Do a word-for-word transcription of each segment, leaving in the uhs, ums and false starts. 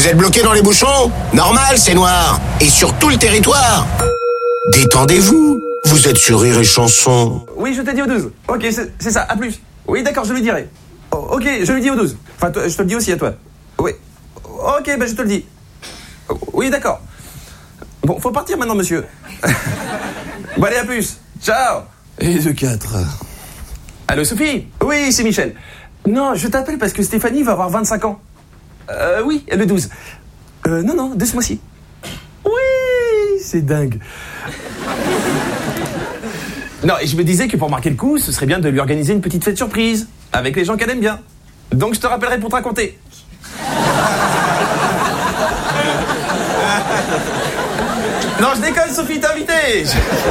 Vous êtes bloqué dans les bouchons? Normal, c'est noir. Et sur tout le territoire. Détendez-vous. Vous êtes sur Rire et Chanson. Oui, je t'ai dit au douze. Ok, c'est, c'est ça, à plus. Oui, d'accord, je lui dirai. Oh, ok, je lui dis au douze. Enfin, toi, je te le dis aussi à toi. Oui. Ok, ben je te le dis. Oui, d'accord. Bon, faut partir maintenant, monsieur. Bon, allez, à plus. Ciao. Et de quatre. Allô, Sophie? Oui, c'est Michel. Non, je t'appelle parce que Stéphanie va avoir vingt-cinq ans. Euh, oui, le douze. Euh, non, non, de ce mois-ci. Oui, c'est dingue. Non, et je me disais que pour marquer le coup, ce serait bien de lui organiser une petite fête surprise, avec les gens qu'elle aime bien. Donc je te rappellerai pour te raconter. Non, je déconne, Sophie, t'es invitée.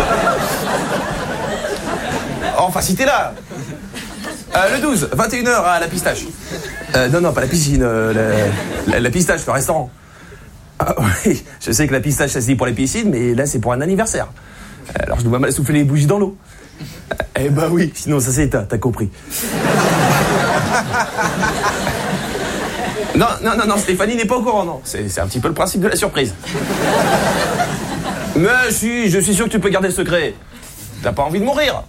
Enfin, si t'es là. Euh, le douze, vingt et une heures à la pistache. Euh, non, non, pas la piscine, euh, la, la, la pistache, le restaurant. Ah, oui, je sais que la pistache, ça se dit pour les piscines, mais là, c'est pour un anniversaire. Alors, je dois mal souffler les bougies dans l'eau. Eh ben oui, sinon, ça c'est t'as, t'as compris. Non, non, non, non, Stéphanie n'est pas au courant, non. C'est, c'est un petit peu le principe de la surprise. Mais si, je suis sûr que tu peux garder le secret. T'as pas envie de mourir?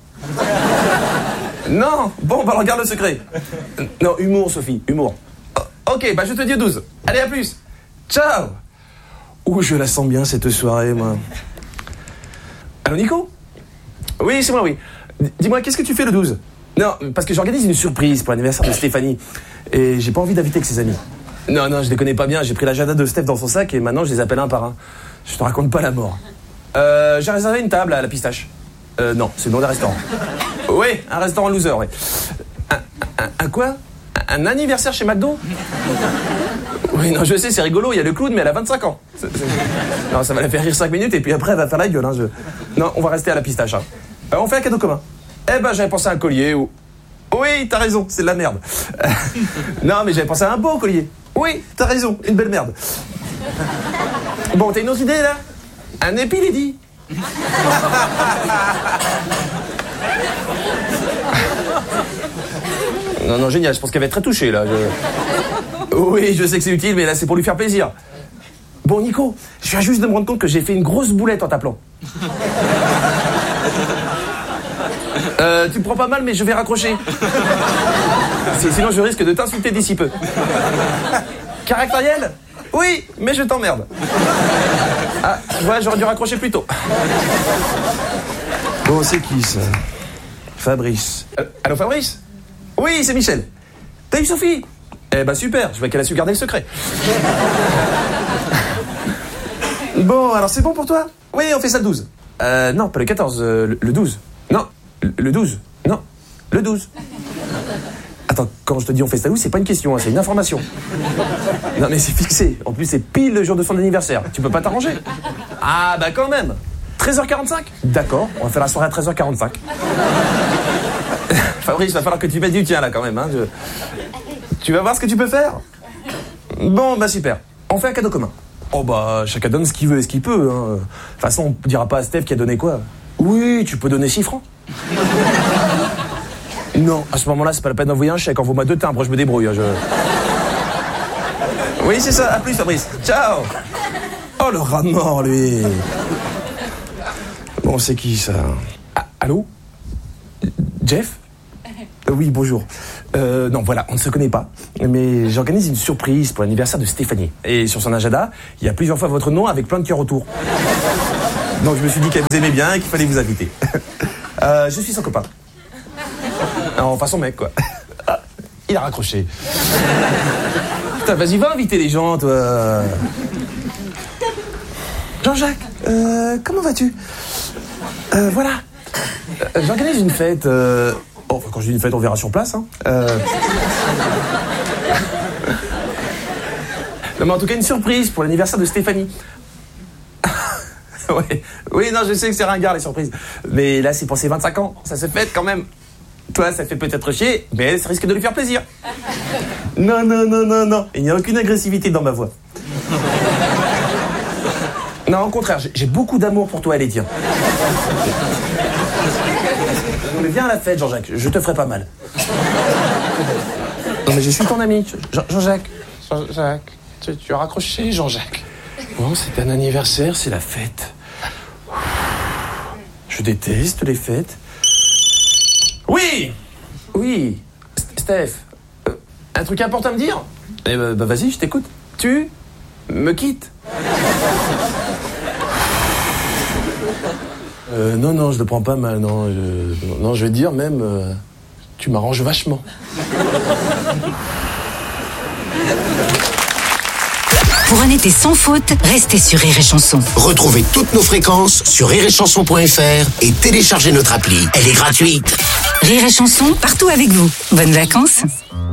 Non, bon, bah regarde le secret. Non, humour, Sophie, humour. Oh, ok, bah je te dis douze. Allez, à plus. Ciao. Ouh, je la sens bien cette soirée, moi. Allô, Nico? Oui, c'est moi, oui. D- dis-moi, qu'est-ce que tu fais le douze? Non, parce que j'organise une surprise pour l'anniversaire de Stéphanie. Et j'ai pas envie d'inviter que ses amis. Non, non, je les connais pas bien. J'ai pris l'agenda de Steph dans son sac et maintenant je les appelle un par un. Je te raconte pas la mort. Euh, j'ai réservé une table à la pistache. Euh, non, c'est le nom d'un restaurant. Oui, un restaurant loser, oui. Un, un, un quoi? Un anniversaire chez McDo? Oui, non, je sais, c'est rigolo, il y a le clown, mais elle a vingt-cinq ans. C'est, c'est... Non, ça va la faire rire cinq minutes et puis après, elle va faire la gueule. Hein, je... Non, on va rester à la pistache. Hein. Euh, on fait un cadeau commun. Eh ben, j'avais pensé à un collier ou... Oui, t'as raison, c'est de la merde. Euh, non, mais j'avais pensé à un beau collier. Oui, t'as raison, une belle merde. Bon, t'as une autre idée, là? Un épilédie. Non, non, génial, je pense qu'elle va être très touchée, là. Je... Oui, je sais que c'est utile, mais là, c'est pour lui faire plaisir. Bon, Nico, je viens juste de me rendre compte que j'ai fait une grosse boulette en t'appelant. Euh, tu me prends pas mal, mais je vais raccrocher. Sinon, je risque de t'insulter d'ici peu. Caractériel? Oui, mais je t'emmerde. Ah, ouais, j'aurais dû raccrocher plus tôt. Bon, c'est qui, ça? Fabrice. Euh, allô, Fabrice? Oui, c'est Michel. T'as eu Sophie? Eh ben super, je vois qu'elle a su garder le secret. Bon, alors c'est bon pour toi? Oui, on fait ça le douze. Euh, non, pas le quatorze, euh, le, le douze. Non, le, le douze. Non, le douze. Attends, quand je te dis on fait ça où, c'est pas une question, hein, c'est une information. Non mais c'est fixé. En plus, c'est pile le jour de son anniversaire. Tu peux pas t'arranger? Ah bah quand même. treize heures quarante-cinq? D'accord, on va faire la soirée à treize heures quarante-cinq. Fabrice, va falloir que tu mettes du tien là quand même. Hein. Je... Tu vas voir ce que tu peux faire? Bon, bah super. On fait un cadeau commun. Oh bah, chacun donne ce qu'il veut et ce qu'il peut. Hein. De toute façon, on dira pas à Steph qui a donné quoi. Oui, tu peux donner six francs. Non, à ce moment-là, c'est pas la peine d'envoyer un chèque. Envoie-moi deux timbres, je me débrouille. Hein, je... Oui, c'est ça. À plus, Fabrice. Ciao. Oh, le rat de mort, lui. Bon, c'est qui, ça? Ah, allô? Jeff? euh, Oui, bonjour. Euh, non, voilà, on ne se connaît pas. Mais j'organise une surprise pour l'anniversaire de Stéphanie. Et sur son agenda, il y a plusieurs fois votre nom avec plein de cœurs autour. Donc je me suis dit qu'elle vous aimait bien et qu'il fallait vous inviter. euh, je suis son copain. Enfin, son mec, quoi. Ah, il a raccroché. Putain, vas-y, va inviter les gens, toi. Jean-Jacques, euh, comment vas-tu? Euh, voilà. Euh, j'organise une fête. Euh... Oh, enfin, quand je dis une fête, on verra sur place. Hein. Euh... non, mais en tout cas, une surprise pour l'anniversaire de Stéphanie. Ouais. Oui, non, je sais que c'est ringard, les surprises. Mais là, c'est pour ses vingt-cinq ans. Ça se fête quand même. Toi, ça fait peut-être chier, mais ça risque de lui faire plaisir. Non, non, non, non, non. Il n'y a aucune agressivité dans ma voix. Non, au contraire, j'ai beaucoup d'amour pour toi et les tiens. Non, mais viens à la fête, Jean-Jacques, je te ferai pas mal. Non, mais je suis ton ami, Jean- Jean-Jacques. Jean-Jacques. Tu, tu as raccroché, Jean-Jacques. Bon, c'est un anniversaire, c'est la fête. Je déteste les fêtes. Oui. Oui. Steph, euh, un truc important à me dire? Eh ben, bah, vas-y, je t'écoute. Tu me quittes? Euh, non, non, je le prends pas mal, non. Je, non, je vais te dire même, euh, tu m'arranges vachement. Pour un été sans faute, restez sur Rire et Chanson. Retrouvez toutes nos fréquences sur rire et chanson point f r et téléchargez notre appli. Elle est gratuite. Rire et Chanson, partout avec vous. Bonnes vacances.